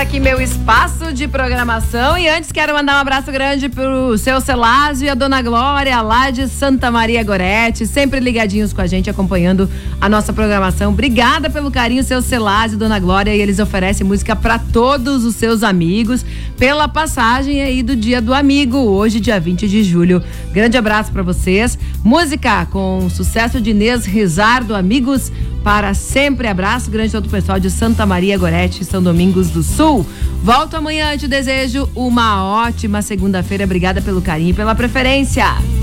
aqui meu espaço de programação e antes quero mandar um abraço grande pro seu Celásio e a Dona Glória lá de Santa Maria Gorete, sempre ligadinhos com a gente, acompanhando a nossa programação. Obrigada pelo carinho, seu Celásio e Dona Glória, e eles oferecem música para todos os seus amigos pela passagem aí do Dia do Amigo, hoje dia 20 de julho. Grande abraço para vocês. Música com sucesso de Inês Rizardo, Amigos para Sempre. Abraço grande a todo o pessoal de Santa Maria Gorete, São Domingos do Sul. Volto amanhã, te desejo uma ótima segunda-feira. Obrigada pelo carinho e pela preferência.